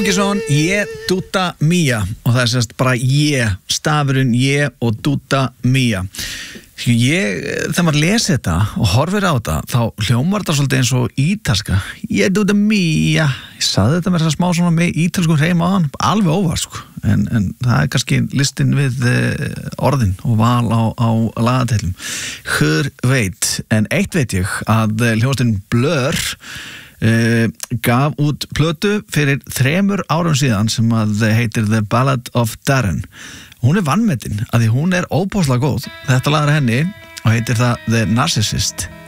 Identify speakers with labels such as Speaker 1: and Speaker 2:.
Speaker 1: Ókesson, ég, Dúta, Mía og það sérst bara ég, stafurinn ég og Dúta, Mía. Þegar maður lesi þetta og horfir á þetta þá hljómar þetta svolítið eins og ítalska. Ég, Dúta, Mía. Ég sagði þetta með þess að smá svona með ítalskum hreim á hann, alveg óvart sko. En það er kannski listin við orðin og val á lagateilum. Hver veit, en eitt veit ég að hljómsveitin Blur gaf út plötu fyrir 3 árum síðan sem að heitir The Ballad of Darren. Hún er vanmetin að því hún er óbóðslega góð. Þetta lag er henni og heitir það The Narcissist.